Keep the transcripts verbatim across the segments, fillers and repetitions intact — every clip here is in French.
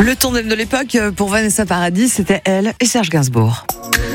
Le tandem de l'époque pour Vanessa Paradis, c'était elle et Serge Gainsbourg.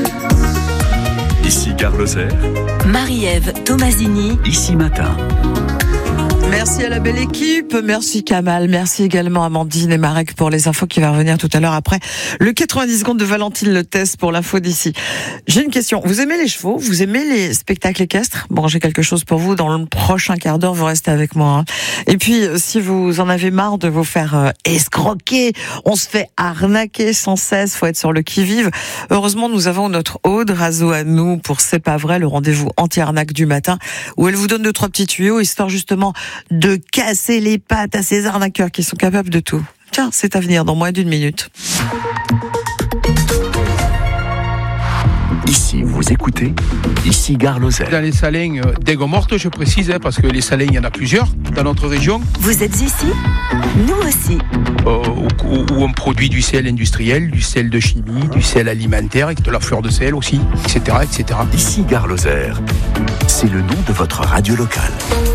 Ici Gare Lozère. Marie-Ève Tomasini. Ici Matin. Merci à la belle équipe, merci Kamal, merci également Amandine et Marek pour les infos qui va revenir tout à l'heure après le quatre-vingt-dix secondes de Valentine Le Test pour l'info d'ici. J'ai une question, vous aimez les chevaux, vous aimez les spectacles équestres? Bon, j'ai quelque chose pour vous, dans le prochain quart d'heure, vous restez avec moi. Hein. Et puis, si vous en avez marre de vous faire euh, escroquer, on se fait arnaquer sans cesse, faut être sur le qui-vive. Heureusement, nous avons notre Aude Razo à nous pour C'est pas vrai, le rendez-vous anti-arnaque du matin, où elle vous donne deux, trois petits tuyaux, histoire justement de casser les pattes à ces arnaqueurs qui sont capables de tout. Tiens, c'est à venir dans moins d'une minute. Ici, vous écoutez, ici Gare Lozère. Dans les salins euh, d'Aigues-Mortes, je précise, hein, parce que les salins, il y en a plusieurs dans notre région, Vous êtes ici? Nous aussi. euh, où, où on produit du sel industriel, du sel de chimie, du sel alimentaire, avec de la fleur de sel aussi, et cetera, et cetera. Ici Gare Lozère. C'est le nom de votre radio locale.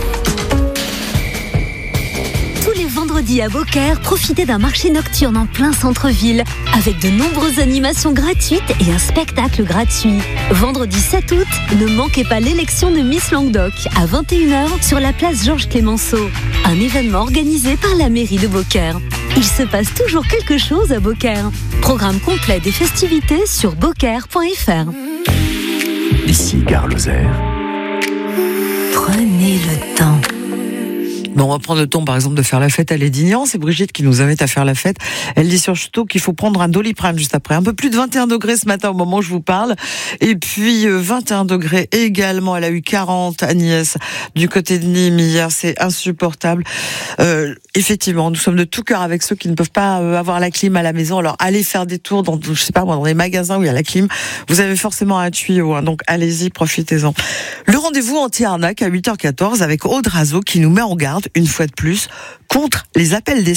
Tous les vendredis à Beaucaire, profitez d'un marché nocturne en plein centre-ville, avec de nombreuses animations gratuites et un spectacle gratuit. Vendredi sept août, ne manquez pas l'élection de Miss Languedoc à vingt et une heures sur la place Georges Clémenceau. Un événement organisé par la mairie de Beaucaire. Il se passe toujours quelque chose à Beaucaire. Programme complet des festivités sur beaucaire point f r. Ici Gare Lozère. Prenez le temps. Bon, on va prendre le temps, par exemple, de faire la fête à Lédignan. C'est Brigitte qui nous invite à faire la fête. Elle dit surtout qu'il faut prendre un Doliprane juste après. Un peu plus de vingt et un degrés ce matin au moment où je vous parle. Et puis, vingt et un degrés également. Elle a eu quarante, Agnès, du côté de Nîmes hier. C'est insupportable. Euh, effectivement, nous sommes de tout cœur avec ceux qui ne peuvent pas avoir la clim à la maison. Alors, allez faire des tours dans, je sais pas moi, dans des magasins où il y a la clim. Vous avez forcément un tuyau, hein, donc allez-y, profitez-en. Le rendez-vous anti-arnaque à huit heures quatorze avec Aude Razo qui nous met en garde une fois de plus contre les appels des